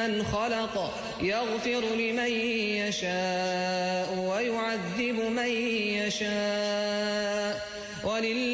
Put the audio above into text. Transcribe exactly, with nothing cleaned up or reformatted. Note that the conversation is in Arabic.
ممن خلق يغفر لمن يشاء ويعذب من يشاء ولله